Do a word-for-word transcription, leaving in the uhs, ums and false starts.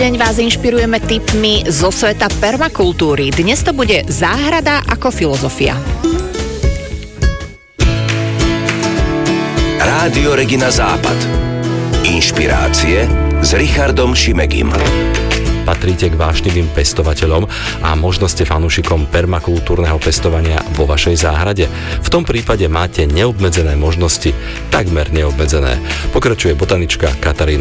Deň vás inšpirujeme tipmi zo sveta permakultúry. Dnes to bude záhrada ako filozofia. Rádio Regina Západ. Inšpirácie s Richardom Šimegim. Patríte k vášnivým pestovateľom a možno ste fanúšikom permakultúrneho pestovania vo vašej záhrade. V tom prípade máte neobmedzené možnosti, takmer neobmedzené. Pokračuje botanička Katarína